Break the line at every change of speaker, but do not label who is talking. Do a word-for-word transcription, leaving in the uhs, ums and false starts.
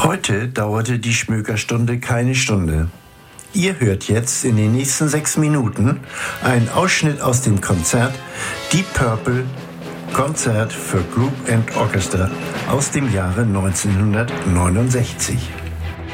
Heute dauerte die Schmökerstunde keine Stunde. Ihr hört jetzt in den nächsten sechs Minuten einen Ausschnitt aus dem Konzert Deep Purple Konzert für Group and Orchestra aus dem Jahre neunzehnhundertneunundsechzig.